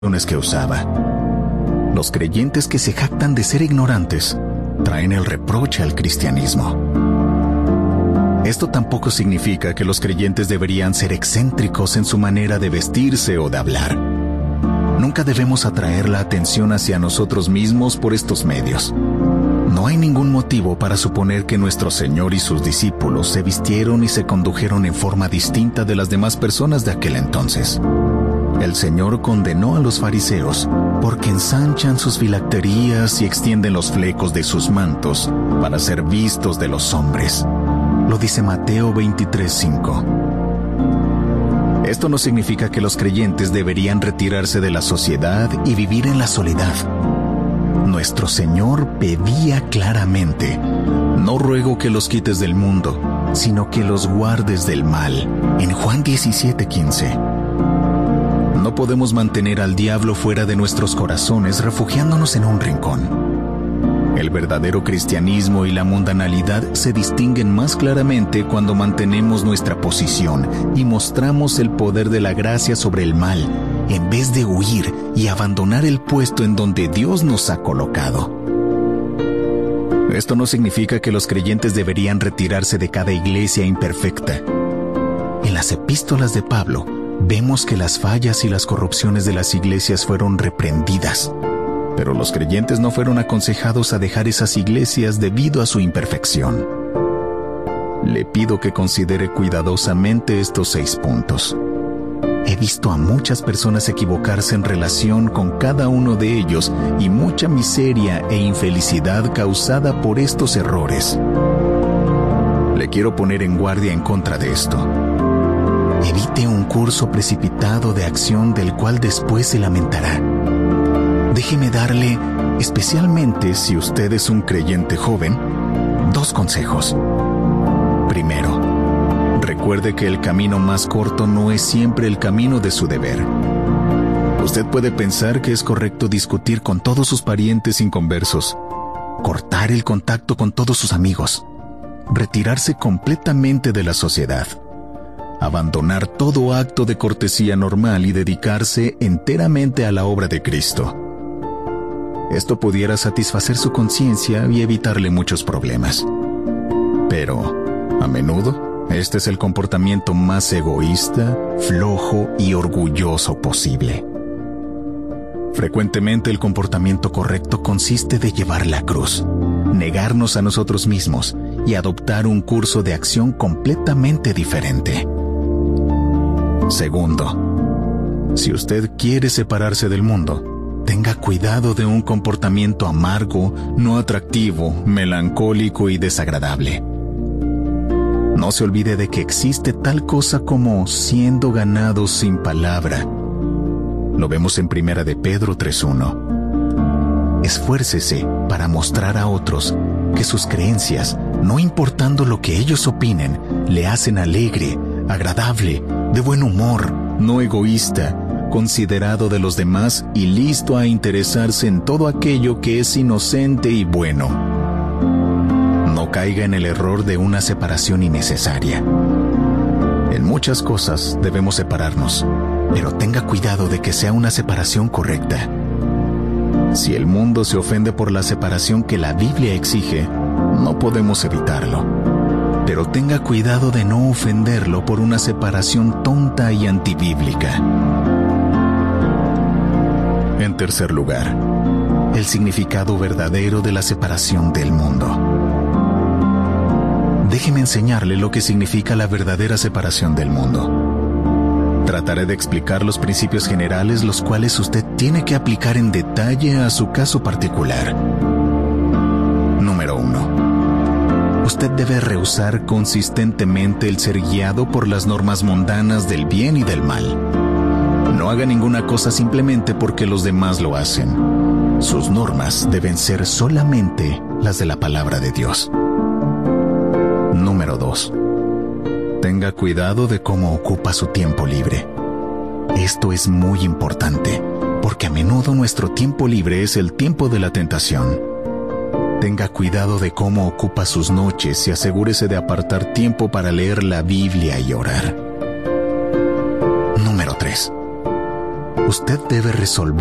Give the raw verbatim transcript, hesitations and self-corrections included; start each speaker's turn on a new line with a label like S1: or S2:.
S1: que usaba. Los creyentes que se jactan de ser ignorantes traen el reproche al cristianismo. Esto tampoco significa que los creyentes deberían ser excéntricos en su manera de vestirse o de hablar. Nunca debemos atraer la atención hacia nosotros mismos por estos medios. No hay ningún motivo para suponer que nuestro Señor y sus discípulos se vistieron y se condujeron en forma distinta de las demás personas de aquel entonces. El Señor condenó a los fariseos porque ensanchan sus filacterías y extienden los flecos de sus mantos para ser vistos de los hombres. Lo dice Mateo veintitrés cinco. Esto no significa que los creyentes deberían retirarse de la sociedad y vivir en la soledad. Nuestro Señor pedía claramente: no ruego que los quites del mundo, sino que los guardes del mal, en Juan diecisiete quince. No podemos mantener al diablo fuera de nuestros corazones refugiándonos en un rincón. El verdadero cristianismo y la mundanalidad se distinguen más claramente cuando mantenemos nuestra posición y mostramos el poder de la gracia sobre el mal, en vez de huir y abandonar el puesto en donde Dios nos ha colocado. Esto no significa que los creyentes deberían retirarse de cada iglesia imperfecta. En las epístolas de Pablo, vemos que las fallas y las corrupciones de las iglesias fueron reprendidas, pero los creyentes no fueron aconsejados a dejar esas iglesias debido a su imperfección. Le pido que considere cuidadosamente estos seis puntos. He visto a muchas personas equivocarse en relación con cada uno de ellos y mucha miseria e infelicidad causada por estos errores. Le quiero poner en guardia en contra de esto. Evite un curso precipitado de acción del cual después se lamentará. Déjeme darle, especialmente si usted es un creyente joven, dos consejos. Primero, recuerde que el camino más corto no es siempre el camino de su deber. Usted puede pensar que es correcto discutir con todos sus parientes inconversos, cortar el contacto con todos sus amigos, retirarse completamente de la sociedad, abandonar todo acto de cortesía normal y dedicarse enteramente a la obra de Cristo. Esto pudiera satisfacer su conciencia y evitarle muchos problemas. Pero, a menudo, este es el comportamiento más egoísta, flojo y orgulloso posible. Frecuentemente el comportamiento correcto consiste de llevar la cruz, negarnos a nosotros mismos y adoptar un curso de acción completamente diferente. Segundo, si usted quiere separarse del mundo, tenga cuidado de un comportamiento amargo, no atractivo, melancólico y desagradable. No se olvide de que existe tal cosa como siendo ganado sin palabra. Lo vemos en Primera de Pedro tres uno. Esfuércese para mostrar a otros que sus creencias, no importando lo que ellos opinen, le hacen alegre, agradable, de buen humor, no egoísta, considerado de los demás y listo a interesarse en todo aquello que es inocente y bueno. No caiga en el error de una separación innecesaria. En muchas cosas debemos separarnos, pero tenga cuidado de que sea una separación correcta. Si el mundo se ofende por la separación que la Biblia exige, no podemos evitarlo. Pero tenga cuidado de no ofenderlo por una separación tonta y antibíblica. En tercer lugar, el significado verdadero de la separación del mundo. Déjeme enseñarle lo que significa la verdadera separación del mundo. Trataré de explicar los principios generales los cuales usted tiene que aplicar en detalle a su caso particular. Número uno. Usted debe rehusar consistentemente el ser guiado por las normas mundanas del bien y del mal. No haga ninguna cosa simplemente porque los demás lo hacen. Sus normas deben ser solamente las de la palabra de Dios. Número dos. Tenga cuidado de cómo ocupa su tiempo libre. Esto es muy importante, porque a menudo nuestro tiempo libre es el tiempo de la tentación. Tenga cuidado de cómo ocupa sus noches y asegúrese de apartar tiempo para leer la Biblia y orar. Número tres. usted debe resolver